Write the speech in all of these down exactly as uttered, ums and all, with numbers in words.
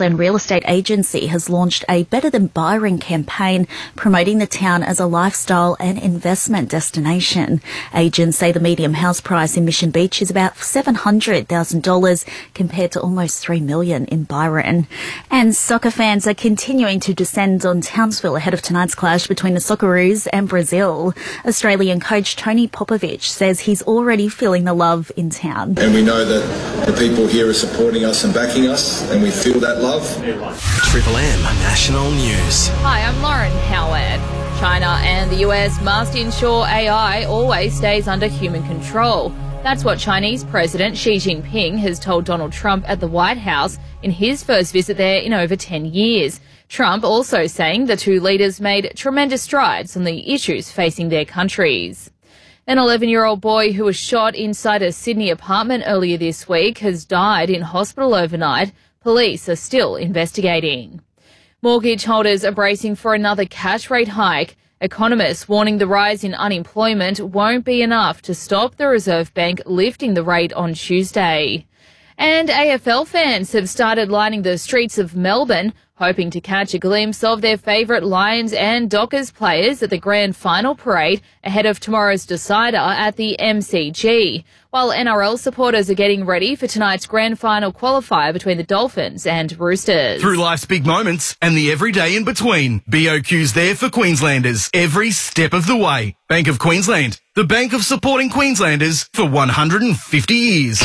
Queensland real estate agency has launched a Better Than Byron campaign promoting the town as a lifestyle and investment destination. Agents say the median house price in Mission Beach is about seven hundred thousand dollars compared to almost three million dollars in Byron. And soccer fans are continuing to descend on Townsville ahead of tonight's clash between the Socceroos and Brazil. Australian coach Tony Popovich says he's already feeling the love in town. And we know that the people here are supporting us and backing us, and we feel that love. Triple M National News. Hi, I'm Lauren Howard. China and the U S must ensure A I always stays under human control. That's what Chinese President Xi Jinping has told Donald Trump at the White House in his first visit there in over ten years. Trump also saying the two leaders made tremendous strides on the issues facing their countries. An eleven-year-old boy who was shot inside a Sydney apartment earlier this week has died in hospital overnight. Police are still investigating. Mortgage holders are bracing for another cash rate hike. Economists warning the rise in unemployment won't be enough to stop the Reserve Bank lifting the rate on Tuesday. And A F L fans have started lining the streets of Melbourne, hoping to catch a glimpse of their favourite Lions and Dockers players at the grand final parade ahead of tomorrow's decider at the M C G, while N R L supporters are getting ready for tonight's grand final qualifier between the Dolphins and Roosters. Through life's big moments and the everyday in between, B O Q's there for Queenslanders every step of the way. Bank of Queensland, the bank of supporting Queenslanders for one hundred fifty years.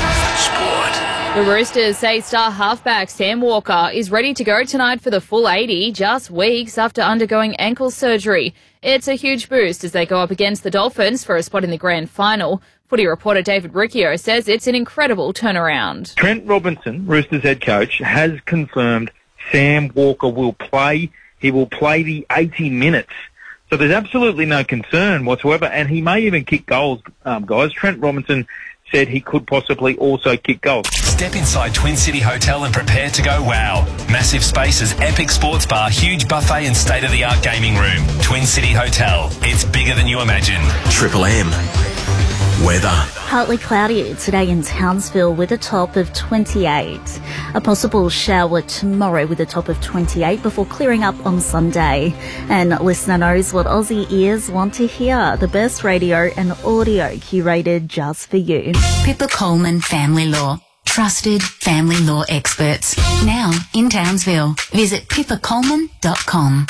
The Roosters say star halfback Sam Walker is ready to go tonight for the full eighty, just weeks after undergoing ankle surgery. It's a huge boost as they go up against the Dolphins for a spot in the grand final. Footy reporter David Riccio says it's an incredible turnaround. Trent Robinson, Roosters head coach, has confirmed Sam Walker will play. He will play the eighty minutes. So there's absolutely no concern whatsoever, and he may even kick goals, um, guys. Trent Robinson said he could possibly also kick goals. Step inside Twin City Hotel and prepare to go wow. Massive spaces, epic sports bar, huge buffet and state-of-the-art gaming room. Twin City Hotel. It's bigger than you imagine. Triple M. Weather. Partly cloudy today in Townsville with a top of twenty-eight. A possible shower tomorrow with a top of twenty-eight before clearing up on Sunday. And listener knows what Aussie ears want to hear. The best radio and audio curated just for you. Pippa Coleman Family Law. Trusted family law experts. Now in Townsville. Visit pippa coleman dot com.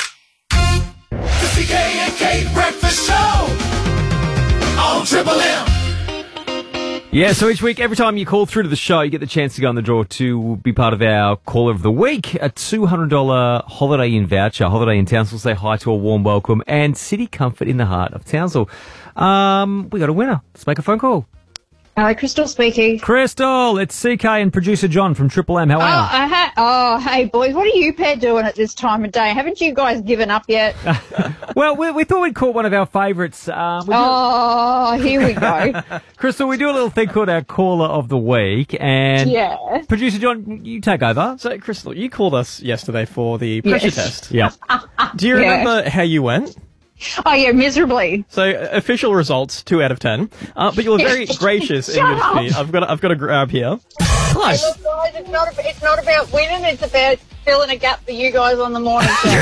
The C K and Kate Breakfast Show on Triple M. Yeah, so each week, every time you call through to the show, you get the chance to go in the draw to be part of our Caller of the Week. A two hundred dollars Holiday Inn voucher. Holiday Inn Townsville, say hi to a warm welcome, and City Comfort in the heart of Townsville. Um, we got a winner. Let's make a phone call. Hello, Crystal speaking. Crystal, it's C K and producer John from Triple M. How are oh, you? I ha- oh, hey, boys, what are you pair doing at this time of day? Haven't you guys given up yet? Well, we, we thought we'd call one of our favourites. Uh, oh, here we go. Crystal, we do a little thing called our Caller of the Week, and yeah. Producer John, you take over. So, Crystal, you called us yesterday for the pressure yes. test. Yeah. Do you yeah. remember how you went? Oh, yeah, miserably. So, uh, official results, two out of ten. Uh, but you were very gracious in your defeat. I've got, a, I've got a grab here. Close. Hey, look, guys, it's not, a, it's not about winning, it's about filling a gap for you guys on the morning show.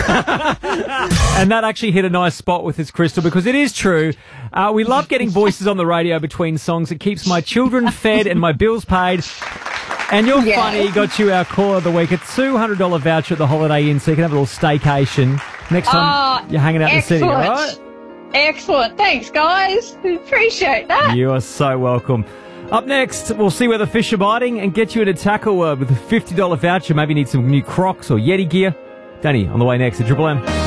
And that actually hit a nice spot with this, Crystal, because it is true. Uh, we love getting voices on the radio between songs. It keeps my children fed and my bills paid. And you're yeah. funny, got you our Caller of the Week. A two hundred dollars voucher at the Holiday Inn, so you can have a little staycation next time oh, you're hanging out excellent. in the city, all right? Excellent. Thanks, guys. Appreciate that. You are so welcome. Up next, we'll see where the fish are biting and get you in a tackle word with a fifty dollars voucher. Maybe you need some new Crocs or Yeti gear. Danny, on the way next at Triple M.